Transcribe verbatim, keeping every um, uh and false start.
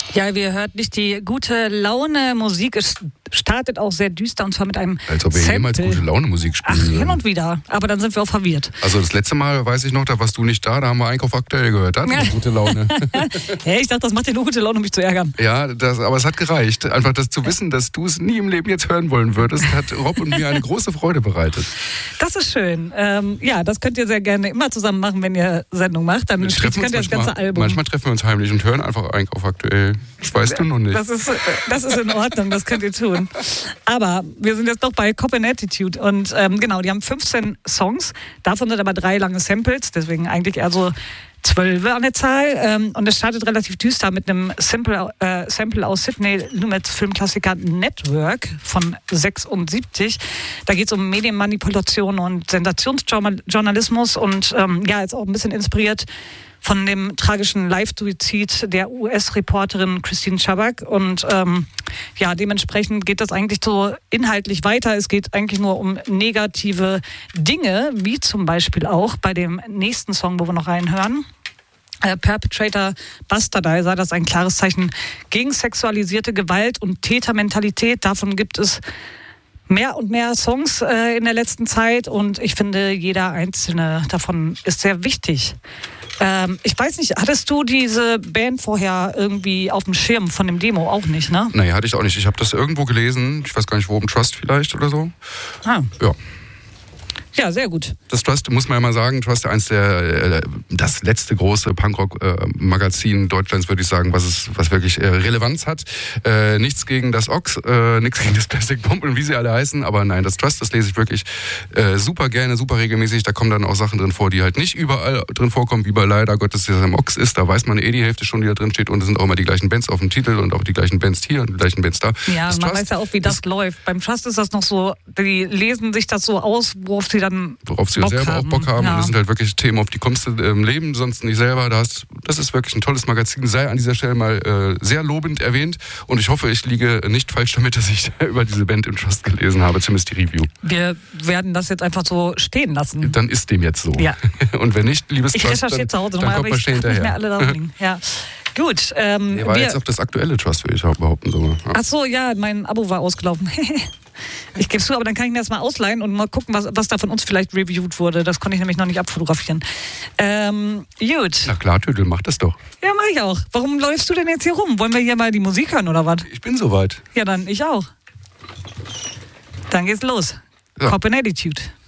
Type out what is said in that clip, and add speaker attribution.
Speaker 1: Ja, wie ihr hört, nicht die gute Laune Musik. Es startet auch sehr düster und zwar mit einem
Speaker 2: Als ob wir
Speaker 1: Sample.
Speaker 2: jemals gute Laune Musik spielen.
Speaker 1: Ach,
Speaker 2: würden.
Speaker 1: hin und wieder. Aber dann sind wir auch verwirrt.
Speaker 2: Also das letzte Mal, weiß ich noch, da warst du nicht da, da haben wir Einkauf aktuell gehört. Da hatten wir
Speaker 1: Ja.
Speaker 2: gute Laune.
Speaker 1: Hey, ich dachte, das macht dir nur gute Laune, um mich zu ärgern.
Speaker 2: Ja, das, aber es hat gereicht. Einfach das zu wissen, dass du es nie im Leben jetzt hören wollen würdest, hat Rob und mir eine große Freude bereitet.
Speaker 1: Das ist schön. Ähm, ja, das könnt ihr sehr gerne immer zusammen machen, wenn ihr Sendung macht. Dann
Speaker 2: Wir
Speaker 1: spielt,
Speaker 2: treffen
Speaker 1: könnt ihr
Speaker 2: uns
Speaker 1: das ganze
Speaker 2: manchmal,
Speaker 1: Album.
Speaker 2: manchmal treffen wir uns heimlich und hören einfach Einkauf aktuell. Das weißt du noch nicht.
Speaker 1: Das ist, das ist in Ordnung, das könnt ihr tun. Aber wir sind jetzt noch bei Cop and Attitude und ähm, genau, die haben fünfzehn Songs, davon sind aber drei lange Samples, deswegen eigentlich eher so zwölf an der Zahl. Ähm, und es startet relativ düster mit einem Sample, äh, Sample aus Sidney Lumets Filmklassiker Network von sechsundsiebzig. Da geht es um Medienmanipulation und Sensationsjournalismus und ähm, ja, jetzt auch ein bisschen inspiriert von dem tragischen Live-Suizid der U S-Reporterin Christine Schabak. Und ähm, ja, dementsprechend geht das eigentlich so inhaltlich weiter. Es geht eigentlich nur um negative Dinge, wie zum Beispiel auch bei dem nächsten Song, wo wir noch reinhören. Äh, Perpetrator Bastardizer, das ist ein klares Zeichen gegen sexualisierte Gewalt und Tätermentalität. Davon gibt es mehr und mehr Songs äh, in der letzten Zeit und ich finde, jeder einzelne davon ist sehr wichtig. Ähm, ich weiß nicht, hattest du diese Band vorher irgendwie auf dem Schirm von dem Demo? Auch nicht, ne?
Speaker 2: Nee, hatte ich auch nicht. Ich habe das irgendwo gelesen, ich weiß gar nicht wo, im Trust vielleicht oder so.
Speaker 1: Ah.
Speaker 2: Ja.
Speaker 1: Ja, sehr gut.
Speaker 2: Das Trust, muss man ja mal sagen, Trust ist eins der, das letzte große Punkrock-Magazin Deutschlands, würde ich sagen, was es, was wirklich Relevanz hat. Äh, nichts gegen das Ox, äh, nichts gegen das Plastic Bomb und wie sie alle heißen, aber nein, das Trust, das lese ich wirklich äh, super gerne, super regelmäßig. Da kommen dann auch Sachen drin vor, die halt nicht überall drin vorkommen, wie bei leider Gottes das im Ox ist. Da weiß man eh die Hälfte schon, die da drin steht und es sind auch immer die gleichen Bands auf dem Titel und auch die gleichen Bands hier und die gleichen Bands da.
Speaker 1: Ja,
Speaker 2: das
Speaker 1: man
Speaker 2: Trust,
Speaker 1: weiß ja auch, wie das, das läuft. Beim Trust ist das noch so, die lesen sich das so aus, worauf sie dann
Speaker 2: worauf sie
Speaker 1: Bock
Speaker 2: selber
Speaker 1: haben.
Speaker 2: auch Bock haben.
Speaker 1: Ja.
Speaker 2: Und das sind halt wirklich Themen, auf die kommst du im Leben sonst nicht selber. Das, das ist wirklich ein tolles Magazin. Sei an dieser Stelle mal äh, sehr lobend erwähnt. Und ich hoffe, ich liege nicht falsch damit, dass ich über diese Band im Trust gelesen habe, zumindest die Review.
Speaker 1: Wir werden das jetzt einfach so stehen lassen.
Speaker 2: Dann ist dem jetzt so.
Speaker 1: Ja.
Speaker 2: Und wenn nicht, liebes
Speaker 1: Ich
Speaker 2: Trust,
Speaker 1: recherchiere
Speaker 2: dann,
Speaker 1: zu Hause
Speaker 2: dann
Speaker 1: nochmal,
Speaker 2: kommt
Speaker 1: aber
Speaker 2: man
Speaker 1: ich
Speaker 2: schnell
Speaker 1: habe nicht
Speaker 2: hinterher.
Speaker 1: mehr alle da liegen. Ja. Gut. Ähm,
Speaker 2: Nee, war
Speaker 1: wir,
Speaker 2: jetzt auch das aktuelle Trust, würde ich auch behaupten. So. Ja.
Speaker 1: ach so, ja, mein Abo war ausgelaufen. Ich gebe es zu, aber dann kann ich mir das mal ausleihen und mal gucken, was, was da von uns vielleicht reviewed wurde. Das konnte ich nämlich noch nicht abfotografieren. Ähm, gut.
Speaker 2: Na klar, Tüdel, mach das doch.
Speaker 1: Ja, mache ich auch. Warum läufst du denn jetzt hier rum? Wollen wir hier mal die Musik hören oder was?
Speaker 2: Ich bin soweit.
Speaker 1: Ja, dann ich auch. Dann geht's los.
Speaker 2: Ja.
Speaker 1: Cop and Attitude.